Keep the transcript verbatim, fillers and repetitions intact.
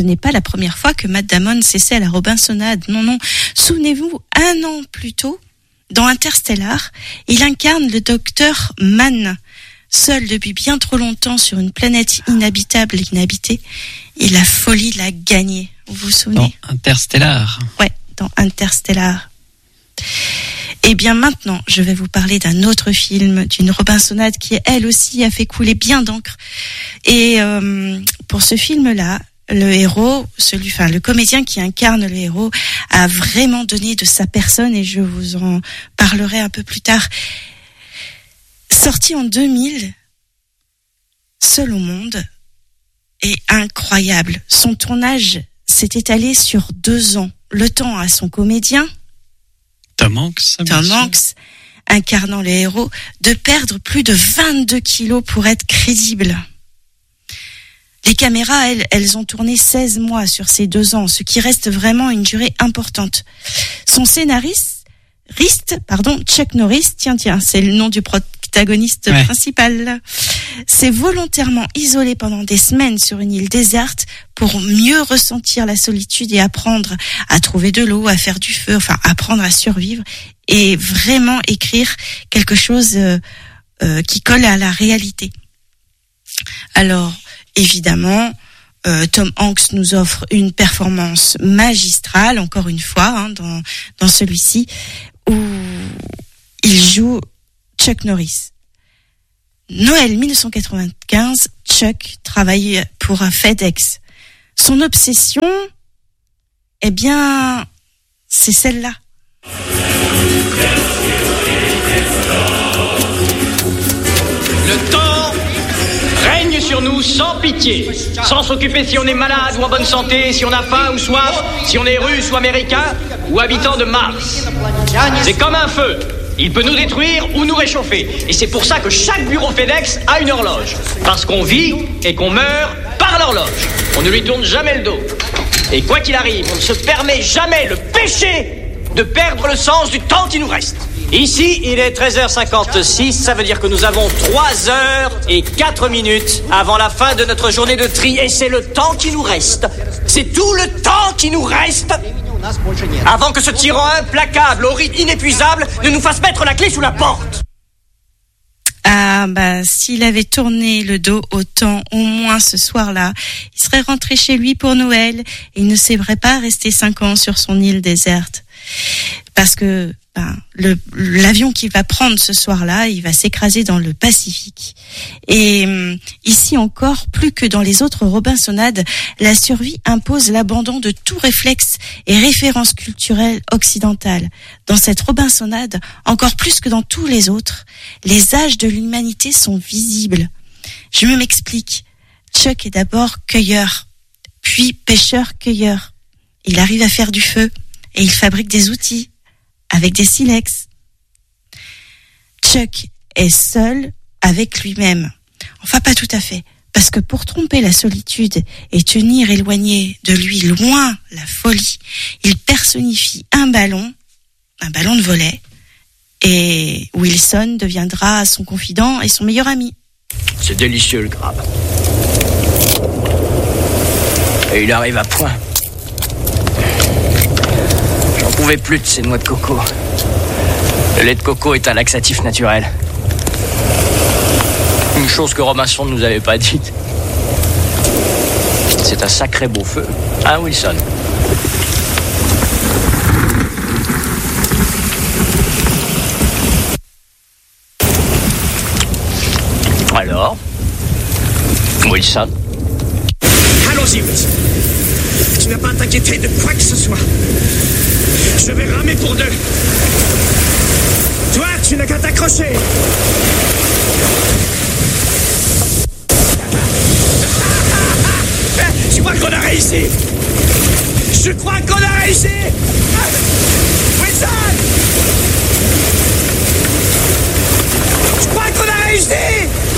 ce n'est pas la première fois que Matt Damon s'essaie à la Robinsonade. Non, non. Souvenez-vous, un an plus tôt, dans Interstellar, il incarne le docteur Mann, seul depuis bien trop longtemps sur une planète inhabitable et inhabitée. Et la folie l'a gagné. Vous vous souvenez ? Dans Interstellar. Ouais, dans Interstellar. Et bien maintenant, je vais vous parler d'un autre film, d'une Robinsonade qui, elle aussi, a fait couler bien d'encre. Et euh, pour ce film-là, le héros, celui, enfin le comédien qui incarne le héros, a vraiment donné de sa personne, et je vous en parlerai un peu plus tard. Sorti en deux mille, Seul au monde, est incroyable. Son tournage s'est étalé sur deux ans. Le temps à son comédien, Tom Hanks, Tom Hanks, incarnant le héros, de perdre plus de vingt-deux kilos pour être crédible. Les caméras, elles, elles ont tourné seize mois sur ces deux ans, ce qui reste vraiment une durée importante. Son scénariste, Rist, pardon, Chuck Norris, tiens, tiens, c'est le nom du protagoniste ouais. principal, s'est volontairement isolé pendant des semaines sur une île déserte pour mieux ressentir la solitude et apprendre à trouver de l'eau, à faire du feu, enfin apprendre à survivre et vraiment écrire quelque chose euh, euh, qui colle à la réalité. Alors, évidemment, euh, Tom Hanks nous offre une performance magistrale, encore une fois, hein, dans, dans celui-ci, où il joue Chuck Norris. Noël dix-neuf cent quatre-vingt-quinze, Chuck travaille pour un FedEx. Son obsession, eh bien, c'est celle-là. Le temps règne sur nous sans pitié, sans s'occuper si on est malade ou en bonne santé, si on a faim ou soif, si on est russe ou américain ou habitant de Mars. C'est comme un feu. Il peut nous détruire ou nous réchauffer. Et c'est pour ça que chaque bureau FedEx a une horloge. Parce qu'on vit et qu'on meurt par l'horloge. On ne lui tourne jamais le dos. Et quoi qu'il arrive, on ne se permet jamais le péché de perdre le sens du temps qui nous reste. Ici, il est treize heures cinquante-six, ça veut dire que nous avons trois heures et quatre minutes avant la fin de notre journée de tri. Et c'est le temps qui nous reste. C'est tout le temps qui nous reste avant que ce tyran implacable, au rythme inépuisable, ne nous fasse mettre la clé sous la porte. Ah bah s'il avait tourné le dos autant, au moins ce soir-là, il serait rentré chez lui pour Noël et il ne serait pas resté cinq ans sur son île déserte. Parce que ben, le, l'avion qu'il va prendre ce soir-là, il va s'écraser dans le Pacifique. Et hum, ici encore, plus que dans les autres Robinsonades, la survie impose l'abandon de tout réflexe et référence culturelle occidentale. Dans cette Robinsonade, encore plus que dans tous les autres, les âges de l'humanité sont visibles. Je me m'explique. Chuck est d'abord cueilleur, puis pêcheur-cueilleur. Il arrive à faire du feu et il fabrique des outils avec des silex. Chuck est seul avec lui-même. Enfin, pas tout à fait. Parce que pour tromper la solitude et tenir éloigné de lui loin la folie, il personnifie un ballon, un ballon de volley, et Wilson deviendra son confident et son meilleur ami. C'est délicieux le crabe. Et il arrive à point. J'en pouvais plus de ces noix de coco. Le lait de coco est un laxatif naturel. Une chose que Robinson ne nous avait pas dite. C'est un sacré beau feu. Hein, Wilson? Alors, Wilson? Allons-y, Wilson. Tu n'as pas à t'inquiéter de quoi que ce soit. Je vais ramer pour deux. Toi, tu n'as qu'à t'accrocher. Je crois qu'on a réussi. Je crois qu'on a réussi. Wilson! Je crois qu'on a réussi.